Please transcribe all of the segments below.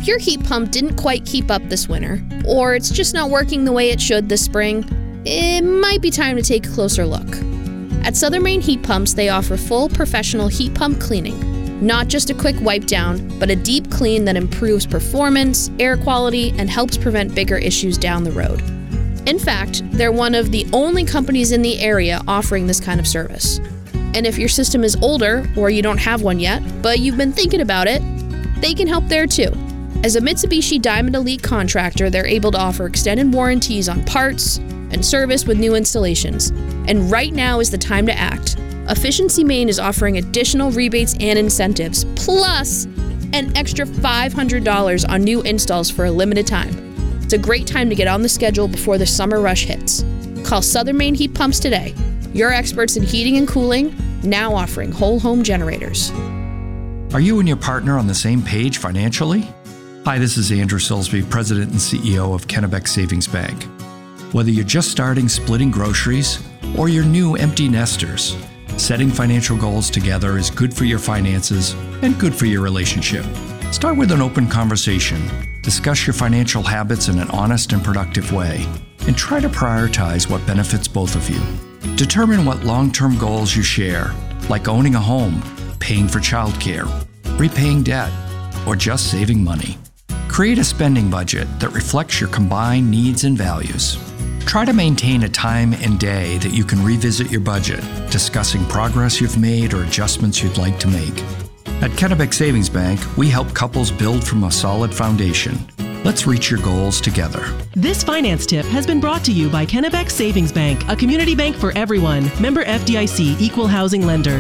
If your heat pump didn't quite keep up this winter, or it's just not working the way it should this spring, it might be time to take a closer look. At Southern Maine Heat Pumps, they offer full professional heat pump cleaning. Not just a quick wipe down, but a deep clean that improves performance, air quality, and helps prevent bigger issues down the road. In fact, they're one of the only companies in the area offering this kind of service. And if your system is older, or you don't have one yet, but you've been thinking about it, they can help there too. As a Mitsubishi Diamond Elite contractor, they're able to offer extended warranties on parts and service with new installations. And right now is the time to act. Efficiency Maine is offering additional rebates and incentives, plus an extra $500 on new installs for a limited time. It's a great time to get on the schedule before the summer rush hits. Call Southern Maine Heat Pumps today. Your experts in heating and cooling, now offering whole home generators. Are you and your partner on the same page financially? Hi, this is Andrew Silsby, President and CEO of Kennebec Savings Bank. Whether you're just starting splitting groceries or you're new empty nesters, setting financial goals together is good for your finances and good for your relationship. Start with an open conversation. Discuss your financial habits in an honest and productive way, and try to prioritize what benefits both of you. Determine what long-term goals you share, like owning a home, paying for childcare, repaying debt, or just saving money. Create a spending budget that reflects your combined needs and values. Try to maintain a time and day that you can revisit your budget, discussing progress you've made or adjustments you'd like to make. At Kennebec Savings Bank, we help couples build from a solid foundation. Let's reach your goals together. This finance tip has been brought to you by Kennebec Savings Bank, a community bank for everyone. Member FDIC, Equal Housing Lender.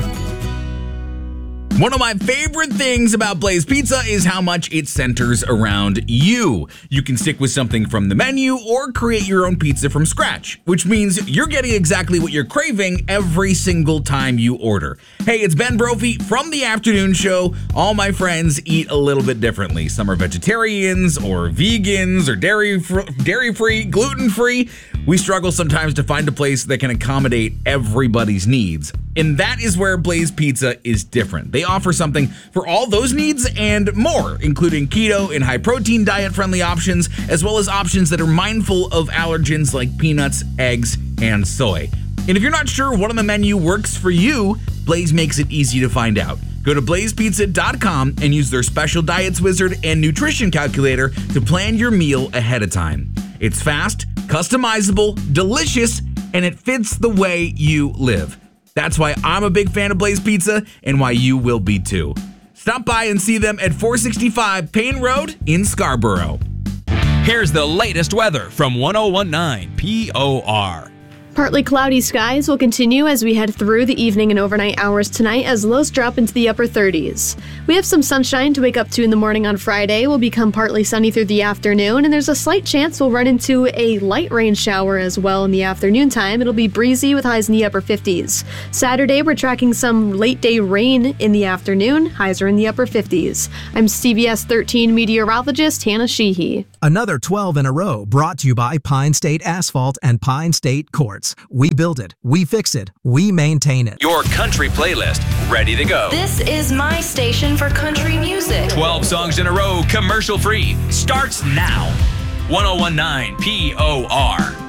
One of my favorite things about Blaze Pizza is how much it centers around you. You can stick with something from the menu or create your own pizza from scratch, which means you're getting exactly what you're craving every single time you order. Hey, it's Ben Brophy from The Afternoon Show. All my friends eat a little bit differently. Some are vegetarians or vegans or dairy-free, gluten-free. We struggle sometimes to find a place that can accommodate everybody's needs. And that is where Blaze Pizza is different. They offer something for all those needs and more, including keto and high-protein diet-friendly options, as well as options that are mindful of allergens like peanuts, eggs, and soy. And if you're not sure what on the menu works for you, Blaze makes it easy to find out. Go to blazepizza.com and use their special Diets Wizard and nutrition calculator to plan your meal ahead of time. It's fast, customizable, delicious, and it fits the way you live. That's why I'm a big fan of Blaze Pizza and why you will be too. Stop by and see them at 465 Payne Road in Scarborough. Here's the latest weather from 1019 POR. Partly cloudy skies will continue as we head through the evening and overnight hours tonight as lows drop into the upper 30s. We have some sunshine to wake up to in the morning on Friday. We'll become partly sunny through the afternoon, and there's a slight chance we'll run into a light rain shower as well in the afternoon time. It'll be breezy with highs in the upper 50s. Saturday, we're tracking some late day rain in the afternoon. Highs are in the upper 50s. I'm CBS 13 meteorologist Hannah Sheehy. Another 12 in a row brought to you by Pine State Asphalt and Pine State Quartz. We build it, we fix it, we maintain it. Your country playlist, ready to go. This is my station for country music. 12 songs in a row, commercial free, starts now. 1019 POR.